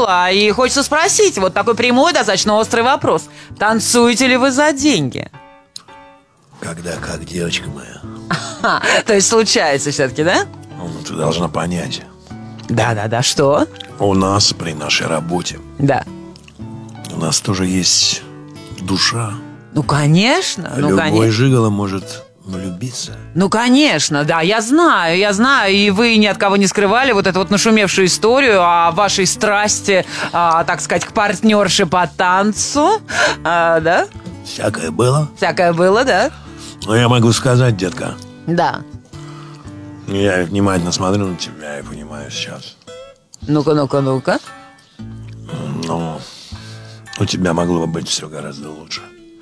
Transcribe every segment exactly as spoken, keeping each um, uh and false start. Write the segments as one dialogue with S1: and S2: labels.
S1: поняла. И хочется спросить, вот такой прямой, достаточно острый вопрос. Танцуете ли вы за деньги?
S2: Когда как, девочка моя.
S1: А, то есть случается все-таки, да?
S2: Ну, ты должна понять.
S1: Да-да-да, что?
S2: У нас при нашей работе
S1: Да.
S2: у нас тоже есть душа.
S1: Ну, конечно. Ну,
S2: Любой
S1: конечно.
S2: жиголо может влюбиться.
S1: Ну, конечно, да, я знаю, я знаю. И вы ни от кого не скрывали вот эту вот нашумевшую историю о вашей страсти, а, так сказать, к партнерше по танцу. А, да?
S2: Всякое было.
S1: Всякое было, да?
S2: Но я могу сказать, детка,
S1: Да.
S2: я внимательно смотрю на тебя и понимаю сейчас.
S1: Ну-ка, ну-ка, ну-ка.
S2: Но у тебя могло бы быть все гораздо лучше.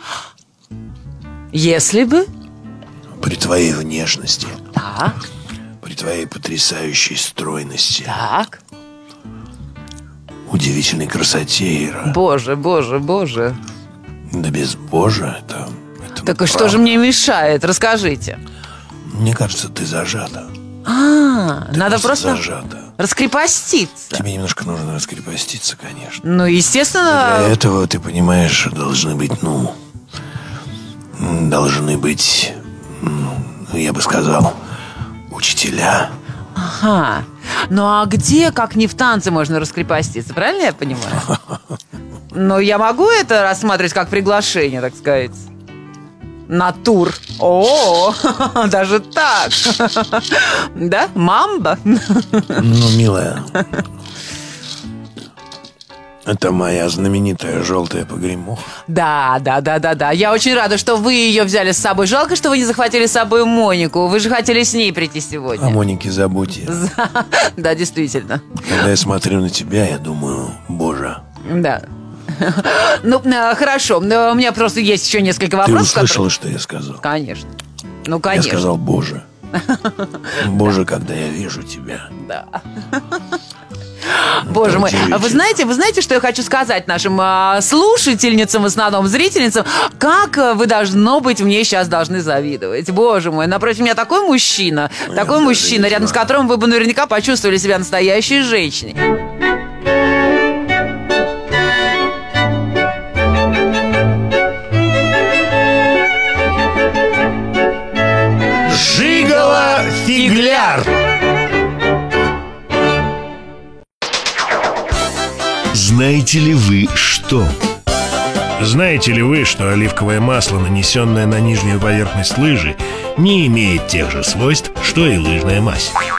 S1: Если бы...
S2: При твоей внешности,
S1: Так,
S2: при твоей потрясающей стройности,
S1: так.
S2: удивительной красоте, Ира.
S1: Боже, боже, боже.
S2: Да без Божия это, это
S1: Так и что
S2: правда.
S1: же мне мешает? Расскажите.
S2: Мне кажется, ты зажата.
S1: А,
S2: Ты
S1: надо просто
S2: зажата.
S1: раскрепоститься.
S2: Тебе немножко нужно раскрепоститься, конечно.
S1: Ну, естественно...
S2: Для этого, ты понимаешь, должны быть, ну... Должны быть, ну, я бы сказал, учителя.
S1: Ага. Ну, а где, как не в танце, можно раскрепоститься? Правильно я понимаю? Ну, я могу это рассматривать как приглашение, так сказать? На тур. О, даже так. Да? Мамба?
S2: Ну, милая, это моя знаменитая желтая погремуха.
S1: Да, да, да, да, да. Я очень рада, что вы ее взяли с собой. Жалко, что вы не захватили с собой Монику. Вы же хотели с ней прийти сегодня.
S2: О Монике забудьте.
S1: Да, действительно.
S2: Когда я смотрю на тебя, я думаю, Боже.
S1: Да. Ну, э, хорошо. Но у меня просто есть еще несколько
S2: Ты
S1: вопросов.
S2: услышала,
S1: которые-
S2: что я сказал?
S1: Конечно. Ну,
S2: Я
S1: конечно.
S2: сказал Боже. Боже, когда я вижу тебя.
S1: Да. Боже мой, а вы знаете, вы знаете, что я хочу сказать нашим а, слушательницам, в основном зрительницам, как а, вы, должно быть, мне сейчас должны завидовать. Боже мой, напротив меня такой мужчина,
S2: Я
S1: такой
S2: даже
S1: мужчина,
S2: не
S1: рядом с
S2: знаю.
S1: которым вы бы наверняка почувствовали себя настоящей женщиной.
S2: Жиголо-фигляр!
S3: Знаете ли вы что?
S4: Знаете ли вы, что оливковое масло, нанесенное на нижнюю поверхность лыжи, не имеет тех же свойств, что и лыжная мазь?